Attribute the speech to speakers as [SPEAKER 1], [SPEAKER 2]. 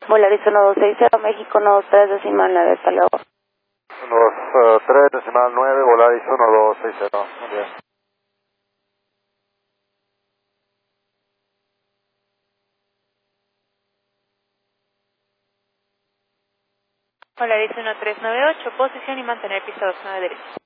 [SPEAKER 1] Volaris 1260, México 123 decimal 9, hasta luego.
[SPEAKER 2] 123 decimal 9, Volaris 1260, muy bien.
[SPEAKER 3] Volaris 1398, posición y mantener piso 29 derecho.